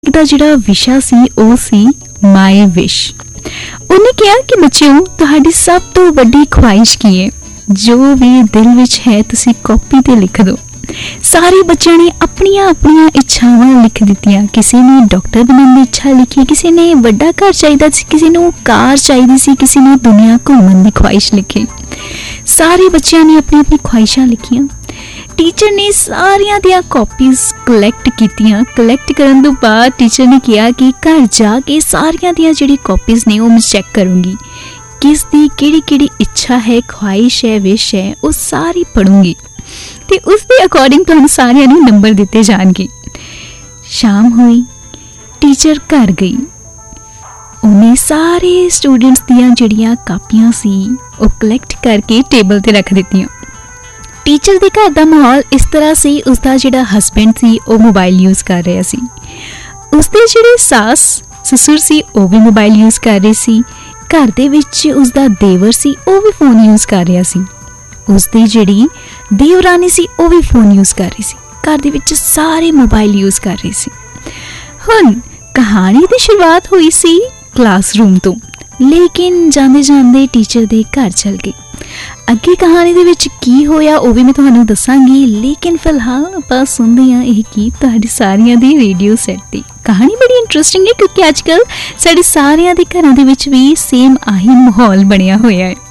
ਦਾ ਜਿਹੜਾ ਵਿਸ਼ਾ ਸੀ ਉਹ ਸੀ ਮਾਈ ਵਿਸ਼। ਉਹਨੇ ਕਿਹਾ ਕਿ ਬੱਚਿਓ, ਤੁਹਾਡੀ ਸਭ ਤੋਂ ਵੱਡੀ ਖੁਆਇਸ਼ ਕੀ ਹੈ? ਜੋ ਵੀ ਦਿਲ ਵਿੱਚ ਹੈ ਤੁਸੀਂ ਕਾਪੀ ਤੇ ਲਿਖ ਦਿਓ। ਸਾਰੇ ਬੱਚਿਆਂ ਨੇ ਆਪਣੀਆਂ ਆਪਣੀਆਂ ਇੱਛਾਵਾਂ ਲਿਖ ਦਿੱਤੀਆਂ। ਕਿਸੇ ਨੇ ਡਾਕਟਰ ਬਣਨ ਦੀ ਇੱਛਾ ਲਿਖੀ, ਕਿਸੇ ਨੇ ਵੱਡਾ ਘਰ ਚਾਹੀਦਾ ਸੀ, ਕਿਸੇ ਨੂੰ ਕਾਰ ਚਾਹੀਦੀ ਸੀ, ਕਿਸੇ ਨੇ ਦੁਨੀਆ ਘੁੰਮਣ ਦੀ ਖੁਆਇਸ਼ ਲਿਖੀ। ਸਾਰੇ ਬੱਚਿਆਂ ਨੇ ਆਪਣੀ ਆਪਣੀ ਖੁਆਇਸ਼ਾਂ ਲਿਖੀਆਂ। ਟੀਚਰ ਨੇ ਸਾਰਿਆਂ ਦੀਆਂ ਕਾਪੀਜ਼ ਕਲੈਕਟ ਕੀਤੀਆਂ। ਕਲੈਕਟ ਕਰਨ ਤੋਂ ਬਾਅਦ ਟੀਚਰ ਨੇ ਕਿਹਾ ਕਿ ਘਰ ਜਾ ਕੇ ਸਾਰਿਆਂ ਦੀਆਂ ਜਿਹੜੀ ਕਾਪੀਜ਼ ਨੇ ਉਹ ਮੈਂ ਚੈੱਕ ਕਰੂੰਗੀ, ਕਿਸ ਦੀ ਕਿਹੜੀ ਕਿਹੜੀ ਇੱਛਾ ਹੈ, ਖੁਆਇਸ਼ ਹੈ, ਵਿਸ਼ ਹੈ, ਉਹ ਸਾਰੀ ਪੜੂੰਗੀ ਤੇ ਉਸ ਦੇ ਅਕੋਰਡਿੰਗ ਤੁਹਾਨੂੰ ਸਾਰਿਆਂ ਨੂੰ ਨੰਬਰ ਦਿੱਤੇ ਜਾਣਗੇ। ਸ਼ਾਮ ਹੋਈ, ਟੀਚਰ ਘਰ ਗਈ। ਉਹਨੇ ਸਾਰੇ ਸਟੂਡੈਂਟਸ ਦੀਆਂ ਜਿਹੜੀਆਂ ਕਾਪੀਆਂ ਸੀ ਉਹ ਕਲੈਕਟ ਕਰਕੇ ਟੇਬਲ ਤੇ ਰੱਖ ਦਿੱਤੀਆਂ। ਟੀਚਰ ਦੇ ਘਰ ਦਾ ਮਾਹੌਲ ਇਸ ਤਰ੍ਹਾਂ ਸੀ, ਉਸਦਾ ਜਿਹੜਾ ਹਸਬੈਂਡ ਸੀ ਉਹ ਮੋਬਾਈਲ ਯੂਜ਼ ਕਰ ਰਿਹਾ ਸੀ, ਉਸਦੇ ਜਿਹੜੇ ਸੱਸ ਸਸੁਰ ਸੀ ਉਹ ਵੀ ਮੋਬਾਈਲ ਯੂਜ਼ ਕਰ ਰਹੇ ਸੀ, ਘਰ ਦੇ ਵਿੱਚ ਉਸਦਾ ਦੇਵਰ ਸੀ ਉਹ ਵੀ ਫੋਨ ਯੂਜ਼ ਕਰ ਰਿਹਾ ਸੀ, ਉਸਦੀ ਜਿਹੜੀ ਦੇਵਰਾਨੀ ਸੀ ਉਹ ਵੀ ਫੋਨ ਯੂਜ਼ ਕਰ ਰਹੀ ਸੀ। ਘਰ ਦੇ ਵਿੱਚ ਸਾਰੇ ਮੋਬਾਈਲ ਯੂਜ਼ ਕਰ ਰਹੇ ਸੀ। ਹੁਣ ਕਹਾਣੀ ਦੀ ਸ਼ੁਰੂਆਤ ਹੋਈ ਸੀ ਕਲਾਸਰੂਮ ਤੋਂ, ਲੇਕਿਨ ਜਾਂਦੇ ਜਾਂਦੇ ਟੀਚਰ ਦੇ ਘਰ ਚਲ ਗਈ। ਅੱਗੇ ਕਹਾਣੀ ਦੇ ਵਿੱਚ ਕੀ ਹੋਇਆ ਉਹ ਵੀ ਮੈਂ ਤੁਹਾਨੂੰ ਦੱਸਾਂਗੀ, ਲੇਕਿਨ ਫਿਲਹਾਲ ਆਪਾਂ ਸੁਣਦੇ ਹਾਂ ਇਹ ਗੀਤ ਤੁਹਾਡੀ ਸਾਰਿਆਂ ਦੀ ਰੇਡੀਓ ਸੈੱਟ ਦੀ। ਕਹਾਣੀ ਬੜੀ ਇੰਟਰਸਟਿੰਗ ਹੈ ਕਿਉਂਕਿ ਅੱਜ ਕੱਲ੍ਹ ਸਾਡੇ ਸਾਰਿਆਂ ਦੇ ਘਰਾਂ ਦੇ ਵਿੱਚ ਵੀ ਸੇਮ ਆਹੀ ਮਾਹੌਲ ਬਣਿਆ ਹੋਇਆ ਹੈ।